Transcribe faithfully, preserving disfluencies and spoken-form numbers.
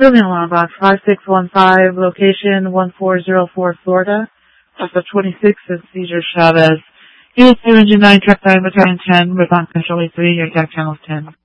Building alarm box five six one five, location one four zero four, Florida. Suspect twenty-six is Cesar Chavez. Unit two Engine nine, Truck nine, Battalion ten, Response Control A three, your attack channel is ten.